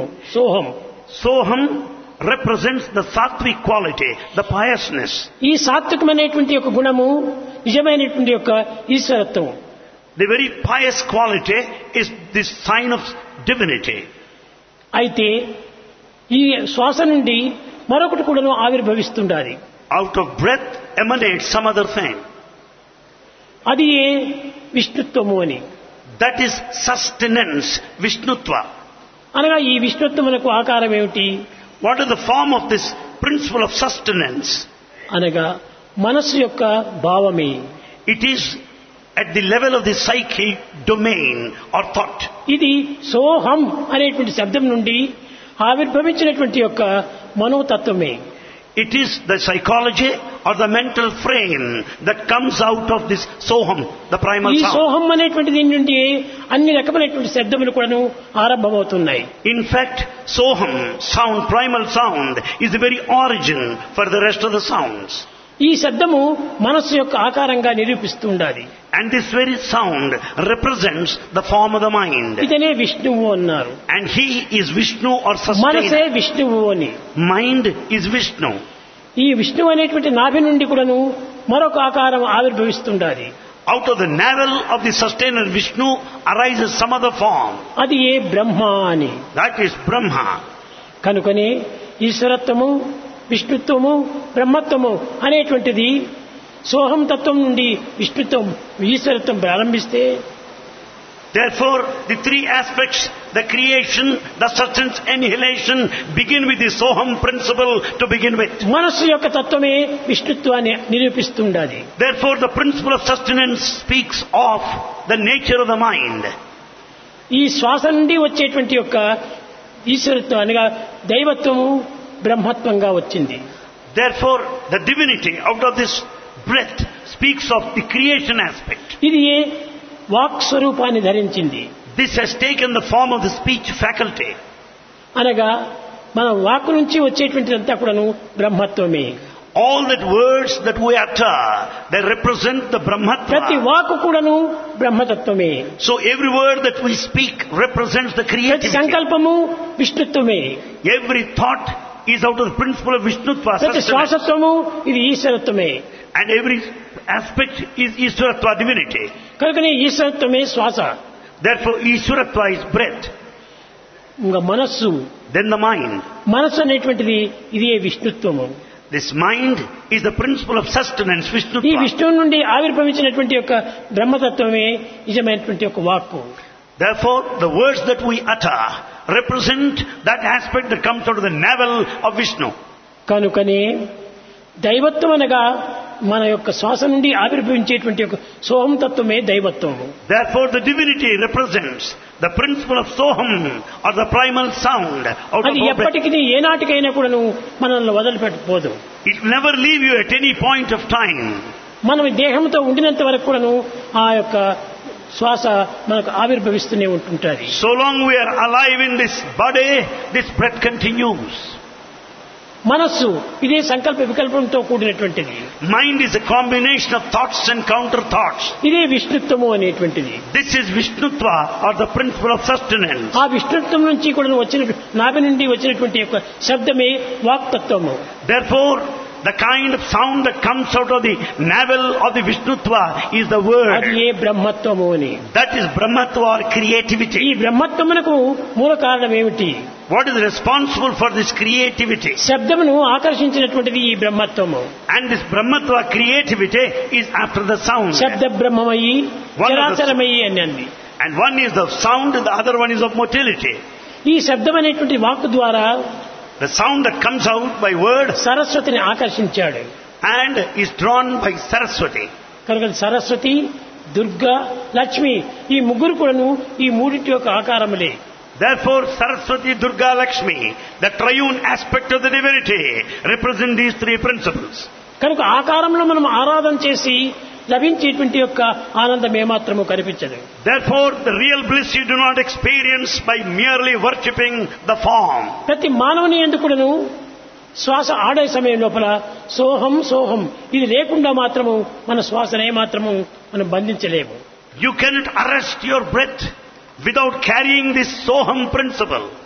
సోహం. Soham represents the sattvic quality, the piousness. ఈ సాత్వికమైనటువంటి యొక్క గుణము నిజమైనటువంటి యొక్క ఈశ్వరత్వం. The very pious quality is this sign of divinity. అయితే ఈ శ్వాస నుండి మరొకటి కూడాను ఆవిర్భవిస్తుండాలి. Out of breath emanates some other thing. అది ఏ విష్ణుత్వము అని. That is sustenance, Vishnutva. అనగా ఈ విష్ణుత్వమునకు ఆకారం ఏమిటి? What is the form of this principle of sustenance? అనగా మనస్సు యొక్క భావమే. It is at the level of the psychic domain or thought. ఇది సోహం అనేటువంటి శబ్దం నుండి ఆవిర్భవించినటువంటి యొక్క మనోతత్వమే. It is the psychology or the mental frame that comes out of this soham, the primal ఈ sound. సోహం అనేటువంటి దీని నుండి అన్ని రకమైనటువంటి శబ్దములు కూడాను ఆరంభమవుతున్నాయి. In fact, soham, sound, primal sound, is the very origin for the rest of the sounds. ఈ శబ్దము మనస్సు యొక్క ఆకారంగా నిరూపిస్తూ ఉండాలి. And this very sound represents the form of the mind. ఇతనే విష్ణువు అన్నారు. And he is Vishnu or మనసే sustainer. విష్ణువు అని. Mind is Vishnu. ఈ విష్ణువు అనేటువంటి నాభి నుండి కూడాను మరొక ఆకారం ఆవిర్భవిస్తుండాలి. Out of the navel of the sustainer Vishnu arises some other form. అది ఏ బ్రహ్మ అని. That is Brahma. కనుకనే ఈశ్వరత్వము, విష్ణుత్వము, బ్రహ్మత్వము అనేటువంటిది సోహం తత్వం నుండి విష్ణుత్వం, ఈశ్వరత్వం ప్రారంభిస్తే, Therefore, the three aspects, the creation, the sustenance, annihilation, begin with the Soham principle to begin with. మనస్సు యొక్క తత్వమే విష్ణుత్వాన్ని నిరూపిస్తుండాలి. Therefore, the principle of sustenance speaks of the nature of the mind. ఈ శ్వాస నుండి వచ్చేటువంటి యొక్క ఈశ్వరత్వం అనగా దైవత్వము బ్రహ్మత్వంగా వచ్చింది. Therefore, the divinity out of this breath speaks of the creation aspect. ఇది ఏ వాక్ స్వరూపాన్ని ధరించింది. This has taken the form of the speech faculty. అనగా మన వాక్ నుంచి వచ్చేటువంటిదంతా కూడాను బ్రహ్మత్వమే. All that words that we utter, they represent the ప్రతి Brahmatva. Walk కూడాను బ్రహ్మతత్వమే. So every word that we speak represents the ప్రతి creativity. సంకల్పము విష్ణుత్వమే. Every thought is out of the principle of Vishnutva, ప్రతి sustenance. శ్వాసత్వము ఇది ఈశ్వరత్వమే. And every aspect is Ishwaratva, divinity. కనుకనే ఈశ్వరత్వమే శ్వాస. Therefore, Ishwaratva is breath. ఇంకా మనస్సు, Then the mind. మనస్సు అనేటువంటిది ఇది ఏ విష్ణుత్వము. This mind is the principle of sustenance, ఈ Vishnutva. విష్ణువు నుండి ఆవిర్భవించినటువంటి యొక్క బ్రహ్మతత్వమే నిజమైనటువంటి యొక్క వాక్కు. Therefore, the words that we utter represent that aspect that comes out of the navel of Vishnu. కనుకనే దైవత్వం అనగా మన యొక్క శ్వాస నుండి ఆవిర్భవించేటువంటి యొక్క సోహం తత్వమే దైవత్వము. Therefore, the divinity represents the principle of Soham or the primal sound out of అది our breath. ఎప్పటికీ ఏనాటికైనా కూడాను మనల్ని వదిలిపెట్టకపోదు. It will never leave you at any point of time. మనం దేహంతో ఉండినంత వరకు కూడాను ఆ యొక్క శ్వాస మనకు ఆవిర్భవిస్తూనే ఉంటుంటుంది. So long we are alive in this body, this breath continues. మనస్సు ఇదే సంకల్ప వికల్పంతో కూడినటువంటిది. Mind is a combination of thoughts and counter thoughts. ఇదే విష్ణుత్వము అనేటువంటిది. This is Vishnutva or the principle of sustenance. ఆ విష్ణుత్వం నుంచి కూడా వచ్చిన నాభి నుండి వచ్చినటువంటి యొక్క శబ్దమే వాక్తత్వము. Therefore, the kind of sound that comes out of the navel of the Vishnutva is the అది word. ఏ బ్రహ్మత్వము అని. That is Brahmatva or ఈ creativity. బ్రహ్మత్వమునకు మూల కారణం ఏమిటి? What is responsible for this creativity? శబ్దమును ఆకర్షించినటువంటిది ఈ బ్రహ్మత్వము. And this Brahmatva creativity is after the sound. శబ్ద బ్రహ్మమయి చరాచరమయి అని అంది. And one is the sound and the other one is of motility. ఈ శబ్దం అనేటువంటి వాక్కు ద్వారా The sound that comes out by word సరస్వతిని ఆకర్షించాడు. and is drawn by Saraswati. కనుక సరస్వతి, దుర్గా, లక్ష్మి ఈ ముగ్గురు కూడాను ఈ మూడింటి యొక్క ఆకారములే. Therefore, Saraswati, Durga, Lakshmi, the triune aspect of the divinity, represent these three principles. కనుక ఆకారంలో మనం ఆరాధన చేసి లభించేటువంటి యొక్క ఆనందం ఏమాత్రము కనిపించదు. Therefore, the real bliss you do not experience by merely worshipping the form. ప్రతి మానవుని ఎందుకును శ్వాస ఆడే సమయం లోపల సోహం సోహం ఇది లేకుండా మాత్రము మన శ్వాసనే మాత్రము మనం బంధించలేము. You cannot arrest your breath without carrying this Soham principle.